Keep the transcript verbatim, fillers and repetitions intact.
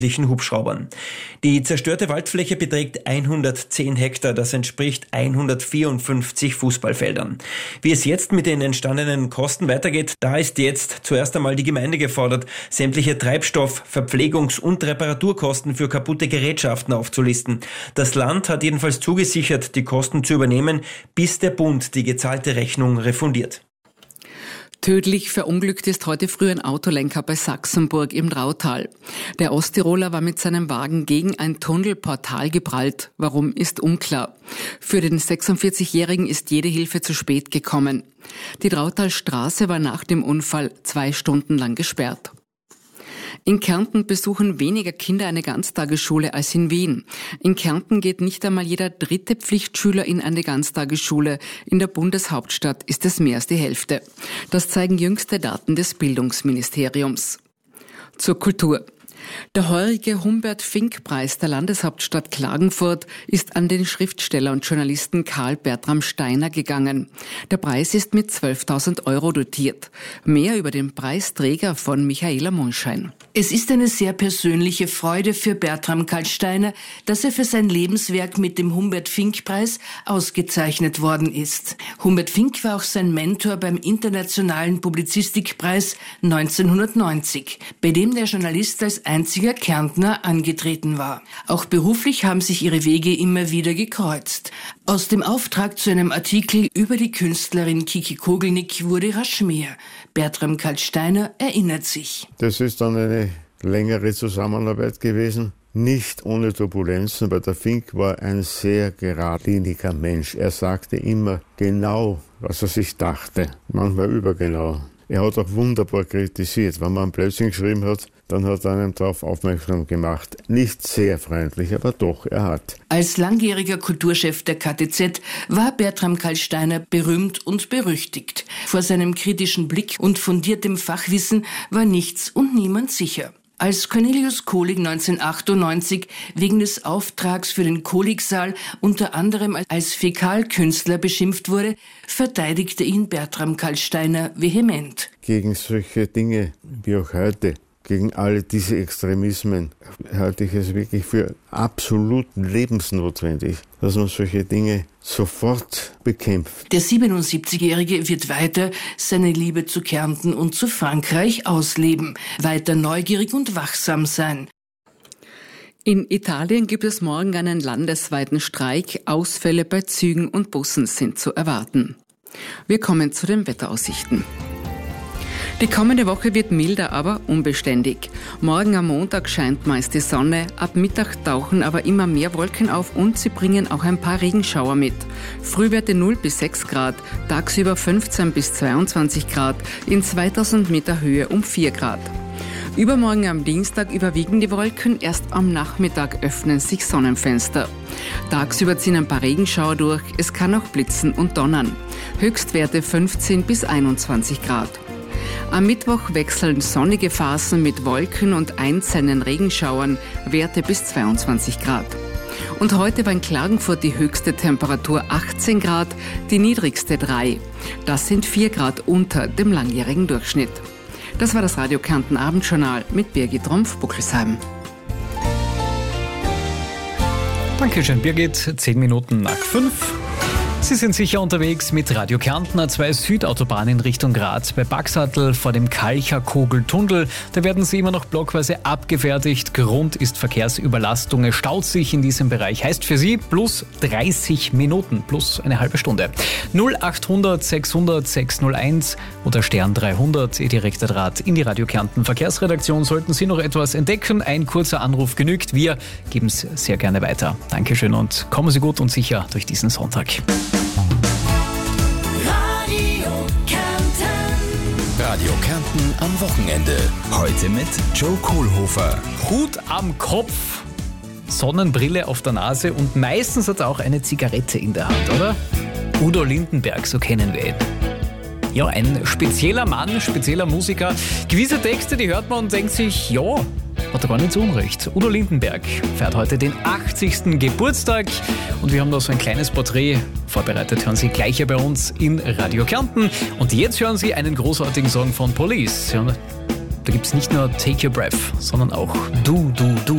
Hubschraubern. Die zerstörte Waldfläche beträgt hundertzehn Hektar, das entspricht hundertvierundfünfzig Fußballfeldern. Wie es jetzt mit den entstandenen Kosten weitergeht, da ist jetzt zuerst einmal die Gemeinde gefordert, sämtliche Treibstoff-, Verpflegungs- und Reparaturkosten für kaputte Gerätschaften aufzulisten. Das Land hat jedenfalls zugesichert, die Kosten zu übernehmen, bis der Bund die gezahlte Rechnung refundiert. Tödlich verunglückt ist heute früh ein Autolenker bei Sachsenburg im Drautal. Der Osttiroler war mit seinem Wagen gegen ein Tunnelportal geprallt. Warum, ist unklar. Für den sechsundvierzigjährigen ist jede Hilfe zu spät gekommen. Die Drautalstraße war nach dem Unfall zwei Stunden lang gesperrt. In Kärnten besuchen weniger Kinder eine Ganztagesschule als in Wien. In Kärnten geht nicht einmal jeder dritte Pflichtschüler in eine Ganztagesschule. In der Bundeshauptstadt ist es mehr als die Hälfte. Das zeigen jüngste Daten des Bildungsministeriums. Zur Kultur. Der heurige Humbert-Fink-Preis der Landeshauptstadt Klagenfurt ist an den Schriftsteller und Journalisten Karl Bertram Steiner gegangen. Der Preis ist mit zwölftausend Euro dotiert. Mehr über den Preisträger von Michaela Monschein. Es ist eine sehr persönliche Freude für Bertram Karl Steiner, dass er für sein Lebenswerk mit dem Humbert-Fink-Preis ausgezeichnet worden ist. Humbert Fink war auch sein Mentor beim Internationalen Publizistikpreis neunzehnhundertneunzig, bei dem der Journalist als einziger Kärntner angetreten war. Auch beruflich haben sich ihre Wege immer wieder gekreuzt. Aus dem Auftrag zu einem Artikel über die Künstlerin Kiki Kogelnick wurde rasch mehr. Bertram Karl Steiner erinnert sich. Das ist dann eine längere Zusammenarbeit gewesen. Nicht ohne Turbulenzen, weil der Fink war ein sehr geradliniger Mensch. Er sagte immer genau, was er sich dachte. Manchmal übergenau. Er hat auch wunderbar kritisiert. Wenn man einen Blödsinn geschrieben hat, dann hat er einen darauf aufmerksam gemacht. Nicht sehr freundlich, aber doch, er hat. Als langjähriger Kulturchef der K T Z war Bertram Karl Steiner berühmt und berüchtigt. Vor seinem kritischen Blick und fundiertem Fachwissen war nichts und niemand sicher. Als Cornelius Kohlig neunzehnhundertachtundneunzig wegen des Auftrags für den Kohligsaal unter anderem als Fäkalkünstler beschimpft wurde, verteidigte ihn Bertram Karl Steiner vehement. Gegen solche Dinge wie auch heute, gegen alle diese Extremismen, halte ich es wirklich für absolut lebensnotwendig, dass man solche Dinge sofort bekämpft. Der siebenundsiebzigjährige wird weiter seine Liebe zu Kärnten und zu Frankreich ausleben, weiter neugierig und wachsam sein. In Italien gibt es morgen einen landesweiten Streik. Ausfälle bei Zügen und Bussen sind zu erwarten. Wir kommen zu den Wetteraussichten. Die kommende Woche wird milder, aber unbeständig. Morgen am Montag scheint meist die Sonne, ab Mittag tauchen aber immer mehr Wolken auf und sie bringen auch ein paar Regenschauer mit. Frühwerte null bis sechs Grad, tagsüber fünfzehn bis zweiundzwanzig Grad, in zweitausend Meter Höhe um vier Grad. Übermorgen am Dienstag überwiegen die Wolken, erst am Nachmittag öffnen sich Sonnenfenster. Tagsüber ziehen ein paar Regenschauer durch, es kann auch blitzen und donnern. Höchstwerte fünfzehn bis einundzwanzig Grad. Am Mittwoch wechseln sonnige Phasen mit Wolken und einzelnen Regenschauern, Werte bis zweiundzwanzig Grad. Und heute war in Klagenfurt die höchste Temperatur achtzehn Grad, die niedrigste drei. Das sind vier Grad unter dem langjährigen Durchschnitt. Das war das Radio Kärnten Abendjournal mit Birgit Rompf-Buckelsheim. Dankeschön, Birgit. Zehn Minuten nach fünf. Sie sind sicher unterwegs mit Radio Kärnten, A zwei Südautobahn in Richtung Graz bei Baxattel vor dem Kalcher-Kogel-Tunnel. Da werden sie immer noch blockweise abgefertigt. Grund ist Verkehrsüberlastung. Es staut sich in diesem Bereich. Heißt für Sie plus dreißig Minuten, plus eine halbe Stunde. null achthundert sechshundert sechshunderteins oder Stern dreihundert, Ihr direkter Draht in die Radio Kärnten Verkehrsredaktion. Sollten Sie noch etwas entdecken, ein kurzer Anruf genügt. Wir geben es sehr gerne weiter. Dankeschön und kommen Sie gut und sicher durch diesen Sonntag. Radio Kärnten am Wochenende. Heute mit Joe Kohlhofer. Hut am Kopf, Sonnenbrille auf der Nase und meistens hat er auch eine Zigarette in der Hand, oder? Udo Lindenberg, so kennen wir ihn. Ja, ein spezieller Mann, spezieller Musiker. Gewisse Texte, die hört man und denkt sich, ja, hat er gar nicht so unrecht. Udo Lindenberg feiert heute den achtzigsten Geburtstag und wir haben da so ein kleines Porträt vorbereitet. Hören Sie gleich bei uns in Radio Kärnten. Und jetzt hören Sie einen großartigen Song von Police. Ja, da gibt es nicht nur Take Your Breath, sondern auch Du, Du, Du.